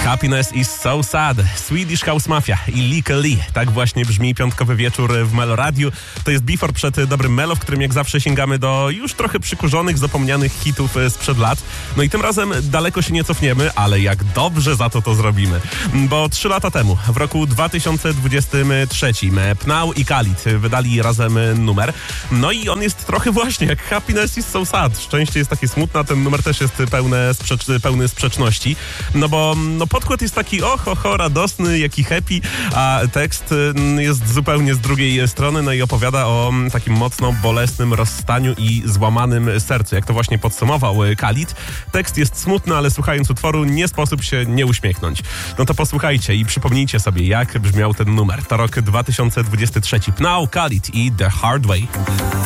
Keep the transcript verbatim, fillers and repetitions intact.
Happiness is so sad. Swedish House Mafia i Lika Lee. Tak właśnie brzmi piątkowy wieczór w Melo Radiu. To jest Before przed dobrym Melo, w którym jak zawsze sięgamy do już trochę przykurzonych, zapomnianych hitów sprzed lat. No i tym razem daleko się nie cofniemy, ale jak dobrze za to to zrobimy. Bo trzy lata temu, w roku dwa tysiące dwudziestym trzecim, Pnau i Khalid wydali razem numer. No i on jest trochę właśnie jak Happiness is so sad. Szczęście jest takie smutne, a ten numer też jest pełne sprzecz- pełny sprzeczności. No bo no podkład jest taki och, oho, radosny, jaki happy, a tekst jest zupełnie z drugiej strony, no i opowiada o takim mocno bolesnym rozstaniu i złamanym sercu. Jak to właśnie podsumował Khalid. Tekst jest smutny, ale słuchając utworu nie sposób się nie uśmiechnąć. No to posłuchajcie i przypomnijcie sobie, jak brzmiał ten numer. To rok dwa tysiące dwudziesty trzeci. Pnau, Khalid i The Hard Way.